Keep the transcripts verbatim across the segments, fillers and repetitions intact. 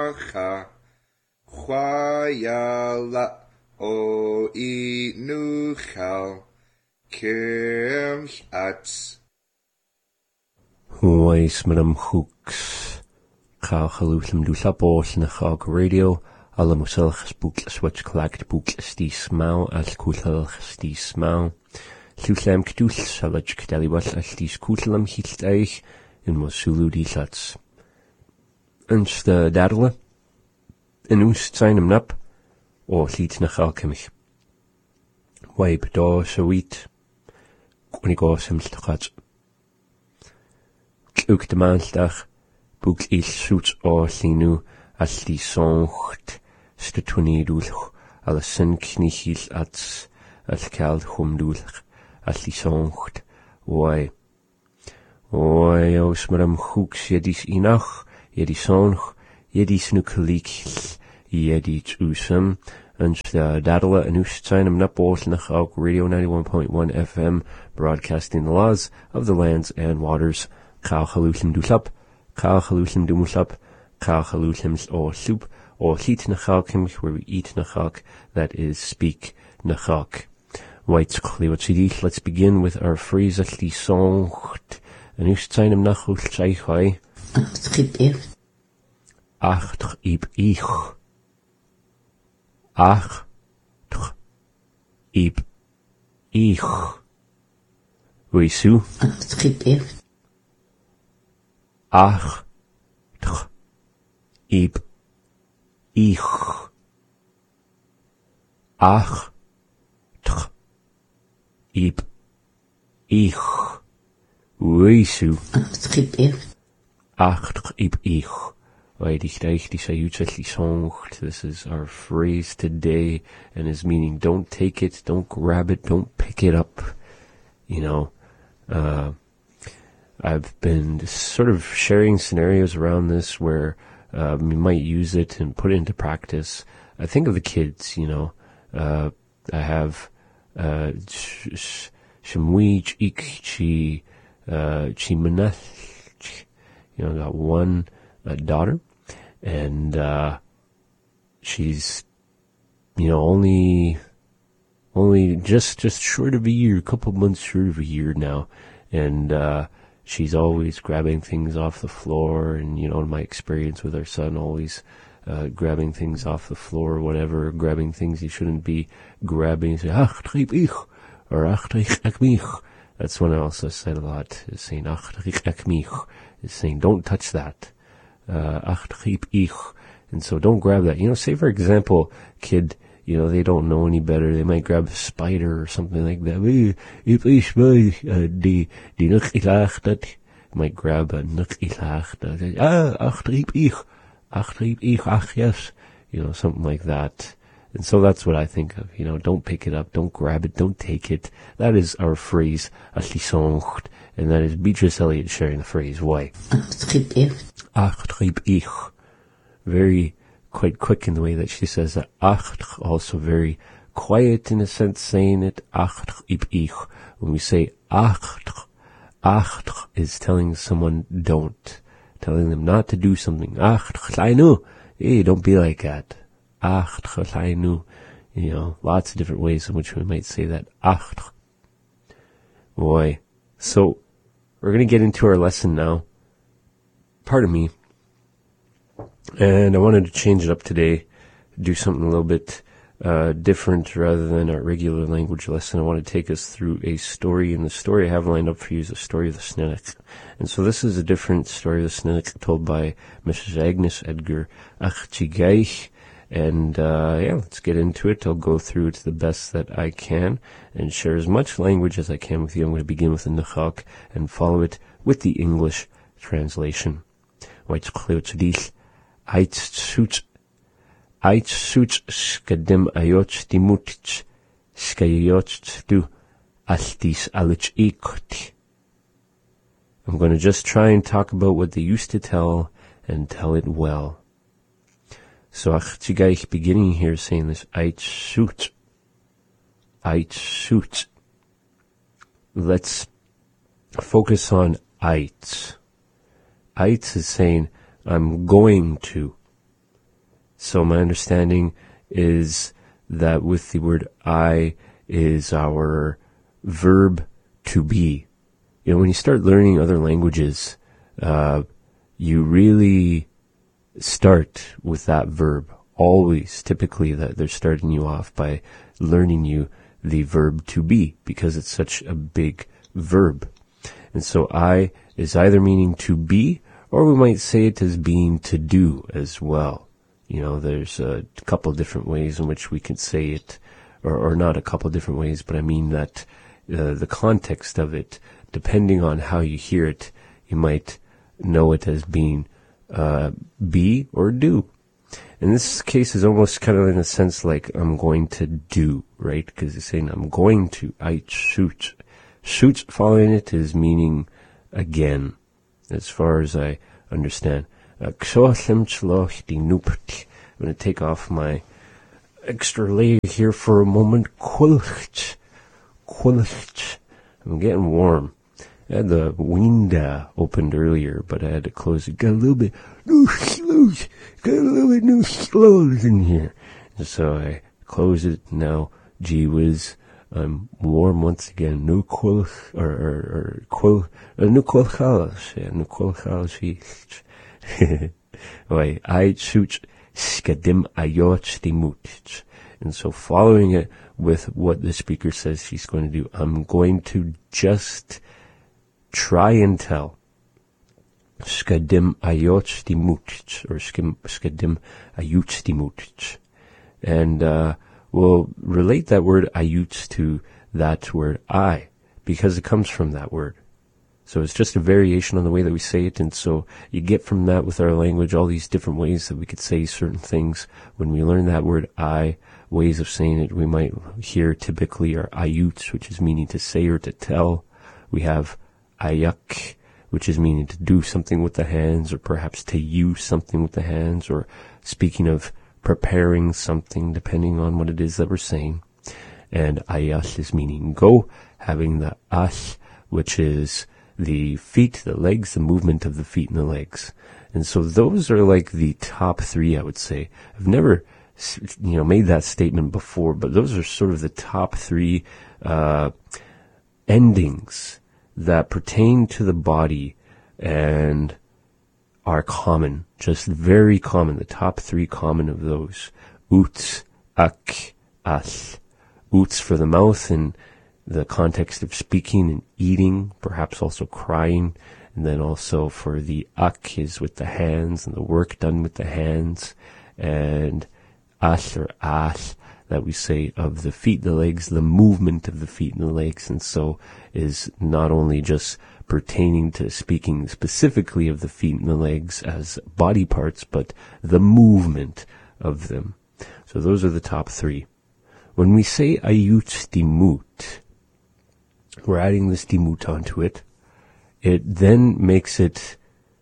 Cha Chwayala o I Nuchal Kirch Ats Weis Madam Hooks Chalchalutham Dusapos Nachog Radio Alamuselch Book Switch Collect Book Stis Mau as Kutlach Stis Mau Luslam Kdus Salaj Kdaliwas as Stis Kutlam Hiltaich in Mosulu Disats Ens de Dadle in Oest zijn hem nap o liet nach alchemich Waib do sweet Kunigos hem stats Ook de maandag boek is zoet o linu as die zongt stutunidoel alles sin knichil ats as kald humdoel as die zongt Wai Wai os madam hoeks jedis inach Jedi zonch Jedi snukelik Jedi Usum and the Dadala and Ushtainam Napos Nachok Radio ninety-one point one F M broadcasting the laws of the lands and waters. Kal Halusim Dusap, Kal Halusim Dumusap, Kal Halusims or soup or heat Nachalkim where we eat Nachak, that is speak Nachak. Whites Kliwatsidis, let's begin with our phrase at the song and Ushtainam Nachos Chaichai. Ach, toch ib ich. Ach, toch ib ich. Weisu? Ach, toch ib ich. Ach, toch ib ich. Weisu? Ach, toch ib ich. This is our phrase today, and his meaning, don't take it, don't grab it, don't pick it up. You know, uh, I've been sort of sharing scenarios around this where um, you might use it and put it into practice. I think of the kids, you know, uh, I have Shemwij Ikchi Chimaneth, you know, I got one uh, daughter. And, uh, she's, you know, only, only just, just short of a year, a couple months short of a year now. And, uh, she's always grabbing things off the floor. And, you know, in my experience with our son, always, uh, grabbing things off the floor or whatever, grabbing things he shouldn't be grabbing. Say, ach, trip ich, or ach, trip ek mich. That's one I also said a lot, is saying, ach, trip ek mich, is saying, don't touch that. Uh, and so don't grab that. You know, say for example, kid, you know, they don't know any better. They might grab a spider or something like that. Might grab a nukilach. Ah, achtrip ich. Achtrip ich, ach yes. You know, something like that. And so that's what I think of. You know, don't pick it up, don't grab it, don't take it. That is our phrase, aslisoncht. And that is Beatrice Elliott sharing the phrase, why? Ach, trip ich. Very quite quick in the way that she says that. Ach, also very quiet in a sense, saying it. Ach, trip ich. When we say ach, ach is telling someone don't. Telling them not to do something. Ach, kleinu. Hey, don't be like that. Ach, kleinu. You know, lots of different ways in which we might say that. Ach. Boy. So, we're going to get into our lesson now. Pardon me. And I wanted to change it up today, do something a little bit uh, different rather than our regular language lesson. I want to take us through a story, and the story I have lined up for you is the story of the Snillik. And so this is a different story of the Snillik told by Missus Agnes Edgar Achtigaich. And uh, yeah, let's get into it. I'll go through it to the best that I can and share as much language as I can with you. I'm going to begin with the Nachak and follow it with the English translation. White's Kleotzadis, Ait Such, Ait Such, Skadim Ayot Dimutich, Skayot Du, Astis Alich Ikot. I'm going to just try and talk about what they used to tell and tell it well. So Achtigaich beginning here saying this, Ait Such, Ait Such. Let's focus on Ait. Ait is saying, I'm going to. So my understanding is that with the word I is our verb to be. You know, when you start learning other languages, uh, you really start with that verb. Always, typically, that they're starting you off by learning you the verb to be, because it's such a big verb. And so I is either meaning to be, or we might say it as being to do as well. You know, there's a couple different ways in which we can say it, or, or not a couple different ways, but I mean that uh, the context of it, depending on how you hear it, you might know it as being uh, be or do. In this case, is almost kind of in a sense like I'm going to do, right? Because it's saying I'm going to. I shoot. Shoot following it is meaning again, as far as I understand. I'm going to take off my extra layer here for a moment. I'm getting warm. I had the window opened earlier, but I had to close it. Got a little bit loose, loose, got a little bit loose, loose in here. And so I closed it. Now, gee whiz, I'm warm once again. No quil, or, or, or quil, uh, no quil chalas, yeah, no quil chalas. Oi, I shoot skadim ayot stimut. And so following it with what the speaker says she's going to do, I'm going to just try and tell. Skadim ayot stimut, or skadim ayut stimut. And, uh, we'll relate that word ayut to that word I, because it comes from that word. So it's just a variation on the way that we say it, and so you get from that with our language all these different ways that we could say certain things. When we learn that word I, ways of saying it, we might hear typically are ayut, which is meaning to say or to tell. We have ayak, which is meaning to do something with the hands, or perhaps to use something with the hands, or speaking of preparing something, depending on what it is that we're saying. And ayas is meaning go, having the as, which is the feet, the legs, the movement of the feet and the legs. And so those are like the top three, I would say. I've never, you know, made that statement before, but those are sort of the top three uh, endings that pertain to the body and are common, just very common. The top three common of those: ut, ak, as. Uts for the mouth in the context of speaking and eating, perhaps also crying, and then also for the ak is with the hands and the work done with the hands, and as or as that we say of the feet, the legs, the movement of the feet and the legs, and so is not only just pertaining to speaking specifically of the feet and the legs as body parts, but the movement of them. So those are the top three. When we say ayut stimut, we're adding the stimut onto it. It then makes it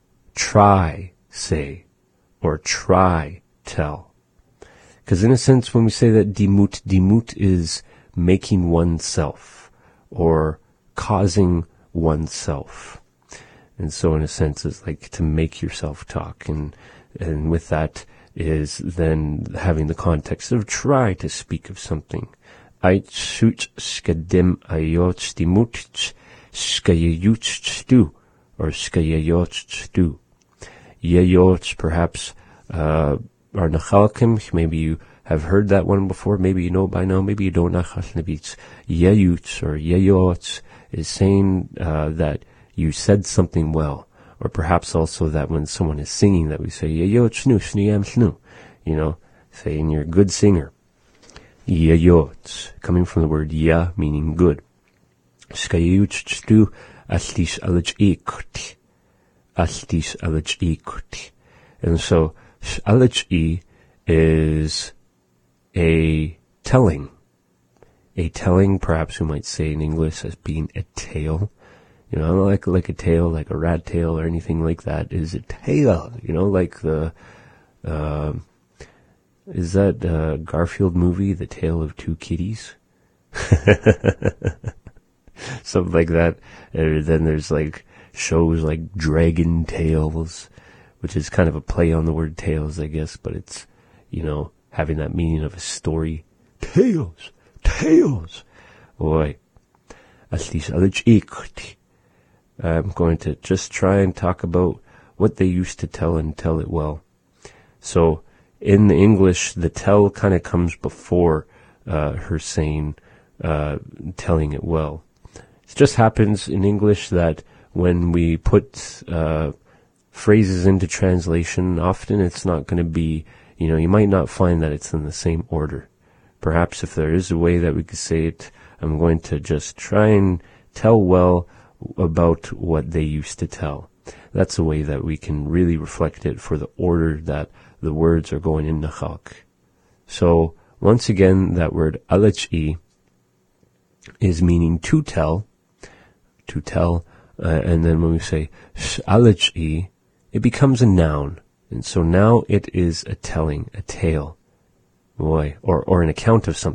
try say, or try tell. Because in a sense, when we say that dimut, dimut is making oneself, or causing oneself. And so in a sense, it's like to make yourself talk. And, and with that is then having the context of try to speak of something. Ait sut skadim ayot stimut skayayut stu, or skayayot stu. Yayot, perhaps, uh, are nachalkim. Maybe you have heard that one before. Maybe you know by now. Maybe you don't. Nachalnevitz. Yayut or yayot is saying uh, that you said something well, or perhaps also that when someone is singing, that we say yayot shnu shniyam shnu. You know, saying you're a good singer. Yayot, coming from the word ya, meaning good. Skayut shtu astis alach astis alach. And so alach is a telling. A telling, perhaps we might say in English, as being a tale. You know, like like a tale, like a rat tail or anything like that, is a tale. You know, like the, uh, is that uh, Garfield movie, The Tale of Two Kitties? Something like that. And then there's like shows like Dragon Tales, which is kind of a play on the word tales, I guess, but it's, you know, having that meaning of a story. Tales, tales. Boy, as these other I'm going to just try and talk about what they used to tell and tell it well. So, in the English, the tell kind of comes before uh, her saying, uh, telling it well. It just happens in English that when we put uh, phrases into translation, often it's not going to be, you know, you might not find that it's in the same order. Perhaps if there is a way that we could say it, I'm going to just try and tell well about what they used to tell. That's a way that we can really reflect it for the order that the words are going in the chalk. So, once again, that word alach'i is meaning to tell, to tell, uh, and then when we say alach'i, it becomes a noun. And so now it is a telling, a tale, boy, or, or an account of something.